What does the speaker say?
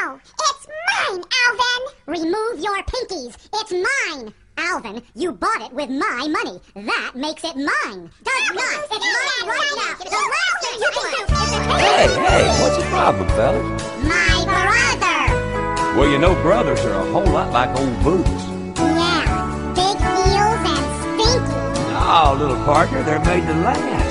No! It's mine, Alvin! Remove your pinkies. It's mine. Alvin, you bought it with my money. That makes it mine. Does not. It's mine right now. The last thing you can do is Hey, what's the problem, fellas? my brother. Well, you know brothers are a whole lot like old boots. Yeah, big heels and stinky. Oh, little partner, they're made to last.